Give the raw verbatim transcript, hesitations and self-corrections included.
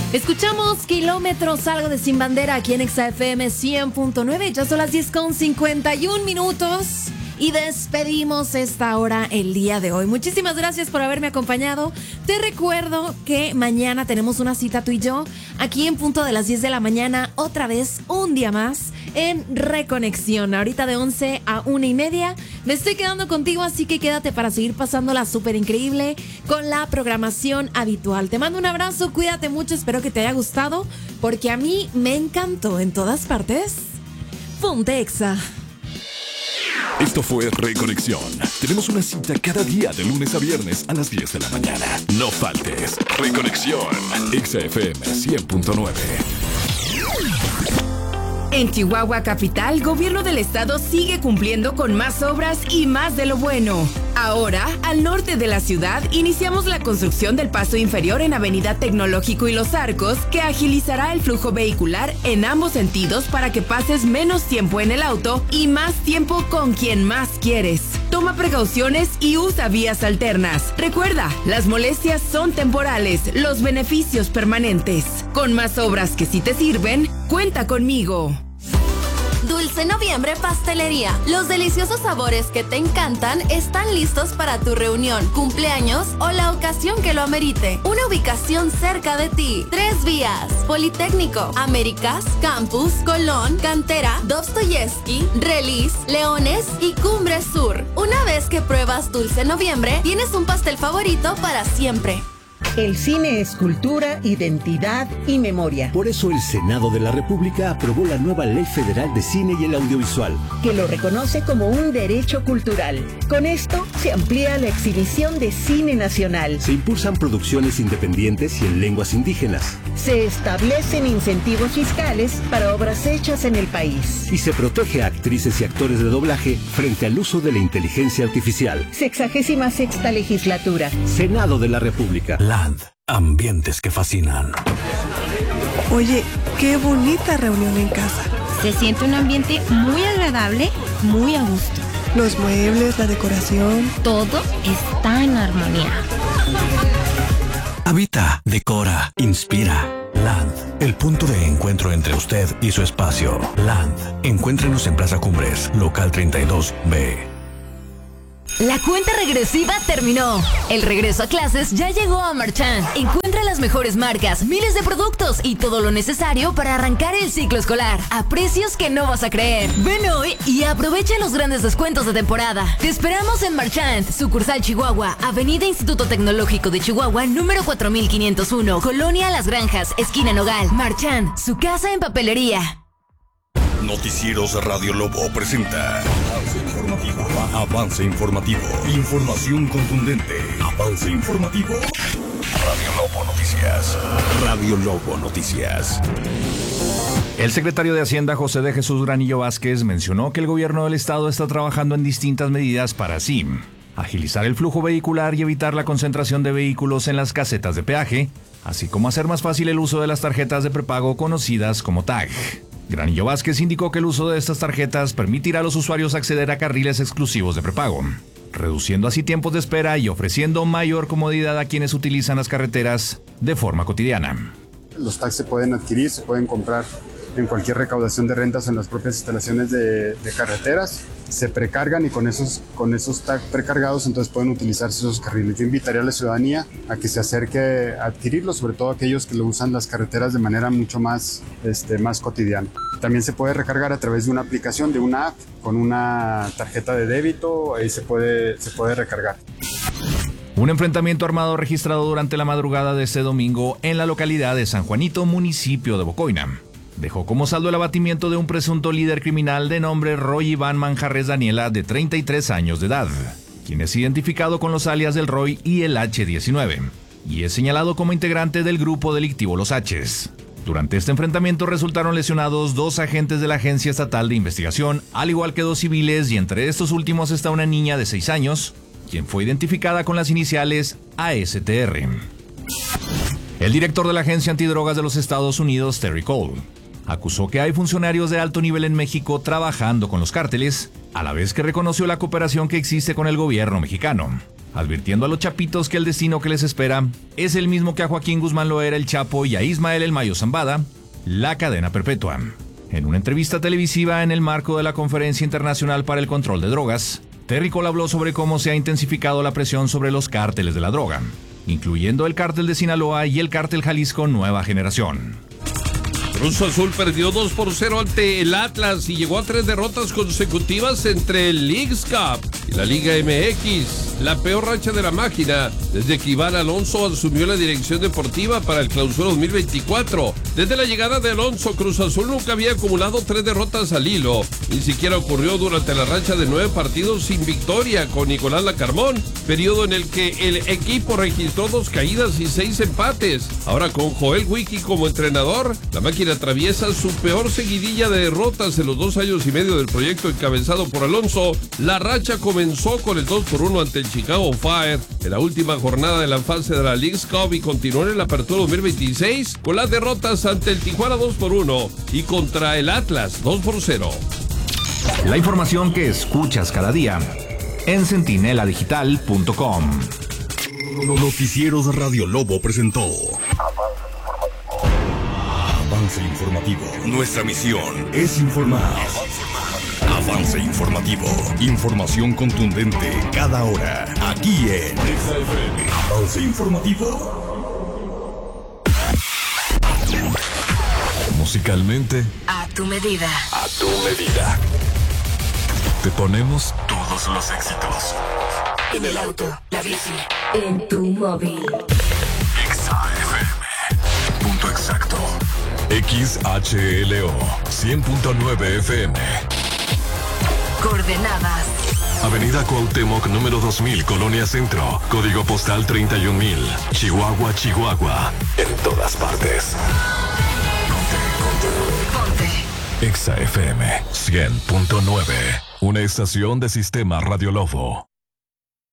Escuchamos Kilómetros, algo de Sin Bandera aquí en Exa F M cien punto nueve. Ya son las diez con cincuenta y un minutos y despedimos esta hora el día de hoy. Muchísimas gracias por haberme acompañado. Te recuerdo que mañana tenemos una cita tú y yo aquí en punto de las diez de la mañana, otra vez un día más en Reconexión. Ahorita de once a una y media me estoy quedando contigo, así que quédate para seguir pasándola súper increíble con la programación habitual. Te mando un abrazo, cuídate mucho, espero que te haya gustado, porque a mí me encantó en todas partes. Ponte Exa. Esto fue Reconexión. Tenemos una cita cada día de lunes a viernes a las diez de la mañana. No faltes. Reconexión. Exa F M cien punto nueve. En Chihuahua Capital, Gobierno del Estado sigue cumpliendo con más obras y más de lo bueno. Ahora, al norte de la ciudad, iniciamos la construcción del paso inferior en Avenida Tecnológico y Los Arcos, que agilizará el flujo vehicular en ambos sentidos para que pases menos tiempo en el auto y más tiempo con quien más quieres. Toma precauciones y usa vías alternas. Recuerda, las molestias son temporales, los beneficios permanentes. Con más obras que sí te sirven, cuenta conmigo. Dulce Noviembre Pastelería. Los deliciosos sabores que te encantan están listos para tu reunión, cumpleaños o la ocasión que lo amerite. Una ubicación cerca de ti. Tres vías: Politécnico, Américas, Campus, Colón, Cantera, Dostoyevsky, Relis, Leones y Cumbre Sur. Una vez que pruebas Dulce Noviembre, tienes un pastel favorito para siempre. El cine es cultura, identidad y memoria. Por eso el Senado de la República aprobó la nueva Ley Federal de Cine y el Audiovisual, que lo reconoce como un derecho cultural. Con esto se amplía la exhibición de cine nacional. Se impulsan producciones independientes y en lenguas indígenas. Se establecen incentivos fiscales para obras hechas en el país. Y se protege a actrices y actores de doblaje frente al uso de la inteligencia artificial. Sexagésima sexta legislatura. Senado de la República. Land, ambientes que fascinan. Oye, qué bonita reunión en casa. Se siente un ambiente muy agradable, muy a gusto. Los muebles, la decoración. Todo está en armonía. Habita, decora, inspira. Land, el punto de encuentro entre usted y su espacio. Land, encuéntrenos en Plaza Cumbres, local treinta y dos B. La cuenta regresiva terminó. El regreso a clases ya llegó a Marchand. Encuentra las mejores marcas, miles de productos y todo lo necesario para arrancar el ciclo escolar a precios que no vas a creer. Ven hoy y aprovecha los grandes descuentos de temporada. Te esperamos en Marchand, sucursal Chihuahua, Avenida Instituto Tecnológico de Chihuahua, número cuatro mil quinientos uno, Colonia Las Granjas, esquina Nogal. Marchand, su casa en papelería. Noticieros Radio Lobo presenta Avance Informativo. Avance Informativo. Información contundente. Avance Informativo. Radio Lobo Noticias. Radio Lobo Noticias. El secretario de Hacienda, José de Jesús Granillo Vázquez, mencionó que el gobierno del estado está trabajando en distintas medidas para así agilizar el flujo vehicular y evitar la concentración de vehículos en las casetas de peaje, así como hacer más fácil el uso de las tarjetas de prepago conocidas como T A G. Granillo Vázquez indicó que el uso de estas tarjetas permitirá a los usuarios acceder a carriles exclusivos de prepago, reduciendo así tiempos de espera y ofreciendo mayor comodidad a quienes utilizan las carreteras de forma cotidiana. Los tags se pueden adquirir, se pueden comprar en cualquier recaudación de rentas en las propias instalaciones de, de carreteras, se precargan y con esos, con esos tags precargados entonces pueden utilizarse esos carriles. Yo invitaría a la ciudadanía a que se acerque a adquirirlos, sobre todo aquellos que lo usan las carreteras de manera mucho más, este, más cotidiana. También se puede recargar a través de una aplicación, de una app, con una tarjeta de débito, ahí se puede, se puede recargar. Un enfrentamiento armado registrado durante la madrugada de este domingo en la localidad de San Juanito, municipio de Bocoina, dejó como saldo el abatimiento de un presunto líder criminal de nombre Roy Iván Manjarres Daniela, de treinta y tres años de edad, quien es identificado con los alias del Roy y el H diecinueve, y es señalado como integrante del grupo delictivo Los H's. Durante este enfrentamiento resultaron lesionados dos agentes de la Agencia Estatal de Investigación, al igual que dos civiles, y entre estos últimos está una niña de seis años, quien fue identificada con las iniciales A S T R. El director de la Agencia Antidrogas de los Estados Unidos, Terry Cole, acusó que hay funcionarios de alto nivel en México trabajando con los cárteles, a la vez que reconoció la cooperación que existe con el gobierno mexicano. advirtiendo a los chapitos que el destino que les espera es el mismo que a Joaquín Guzmán lo era el Chapo y a Ismael El Mayo Zambada, la cadena perpetua. En una entrevista televisiva en el marco de la Conferencia Internacional para el Control de Drogas, Terry Cole habló sobre cómo se ha intensificado la presión sobre los cárteles de la droga, incluyendo el cártel de Sinaloa y el cártel Jalisco Nueva Generación. Cruz Azul perdió dos por cero ante el Atlas y llegó a tres derrotas consecutivas entre el Leagues Cup y la Liga M X. La peor racha de la máquina desde que Iván Alonso asumió la dirección deportiva para el Clausura dos mil veinticuatro. Desde la llegada de Alonso, Cruz Azul nunca había acumulado tres derrotas al hilo. Ni siquiera ocurrió durante la racha de nueve partidos sin victoria con Nicolás Lacarmón, periodo en el que el equipo registró dos caídas y seis empates. Ahora con Joel Wiki como entrenador, la máquina atraviesa su peor seguidilla de derrotas en los dos años y medio del proyecto encabezado por Alonso. La racha comenzó con el dos por uno ante el Chicago Fire en la última jornada de la fase de la Leagues Cup y continuó en la Apertura dos mil veintiséis con las derrotas ante el Tijuana dos por uno y contra el Atlas dos por cero. La información que escuchas cada día en centinela digital punto com. Noticieros Radio Lobo presentó Avance Informativo. Nuestra misión es informar. Avance Informativo. Información contundente cada hora. Aquí en Avance Informativo. Musicalmente, a tu medida. A tu medida. Te ponemos todos los éxitos. En el auto, la bici, en tu móvil. X A F M. Punto exacto. X H L O cien punto nueve F M. Coordenadas. Avenida Cuauhtémoc número dos mil, Colonia Centro. Código postal treinta y un mil. Chihuahua, Chihuahua. En todas partes. Ponte. X A F M cien punto nueve. Una estación de Sistema Radio Lobo.